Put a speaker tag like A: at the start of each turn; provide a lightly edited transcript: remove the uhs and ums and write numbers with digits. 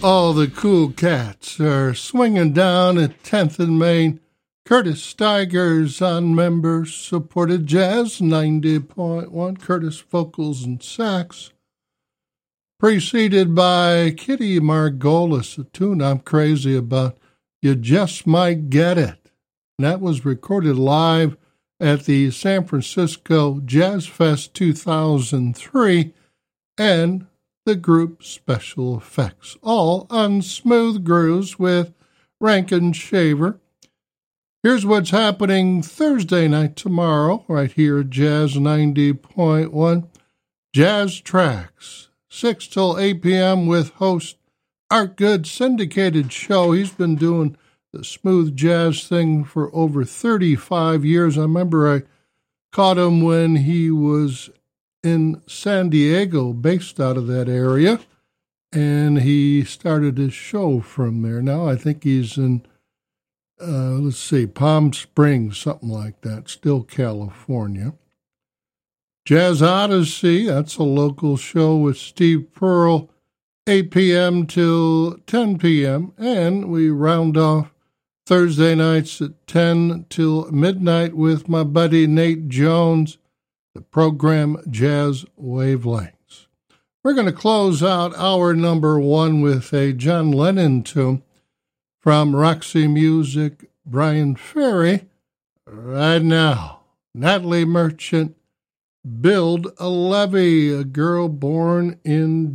A: All the cool cats are swinging down at 10th and Main. Curtis Stigers on member-supported Jazz 90.1. Curtis vocals and sax. Preceded by Kitty Margolis, a tune I'm crazy about. You Just Might Get It. And that was recorded live at the San Francisco Jazz Fest 2003 and the group Special Effects, all on Smooth Grooves with Rankin Shaver. Here's what's happening Thursday night tomorrow, right here at Jazz 90.1. Jazz Tracks, 6 till 8 p.m. with host Art Good, syndicated show. He's been doing the smooth jazz thing for over 35 years. I remember I caught him when he was in San Diego, based out of that area, and he started his show from there. Now I think he's in Palm Springs, something like that, still California. Jazz Odyssey, that's a local show with Steve Pearl, 8 p.m. till 10 p.m. And we round off Thursday nights at 10 till midnight with my buddy Nate Jones, the program Jazz Wavelengths. We're going to close out hour number one with a John Lennon tune from Roxy Music, Brian Ferry. Right now, Natalie Merchant, Build a Levee, a girl born in